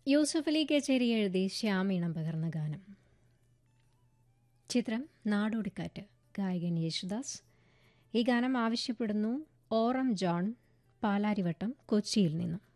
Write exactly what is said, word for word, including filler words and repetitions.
യൂസഫ് അലി കേച്ചേരി എഴുതി ശ്യാം ഈണം പകർന്ന ഗാനം. ചിത്രം നാടോടിക്കാറ്റ്. ഗായകൻ യേശുദാസ്. ഈ ഗാനം ആവശ്യപ്പെടുന്നു ഓറം ജോൺ, പാലാരിവട്ടം, കൊച്ചിയിൽ നിന്നും.